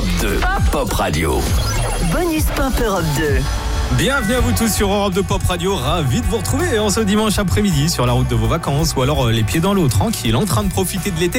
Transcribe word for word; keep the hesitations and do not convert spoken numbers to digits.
Europe deux, Pop Radio. Bonus Pop Europe deux. Bienvenue à vous tous sur Europe deux Pop Radio, ravi de vous retrouver en ce dimanche après-midi sur la route de vos vacances ou alors les pieds dans l'eau, tranquille, en train de profiter de l'été.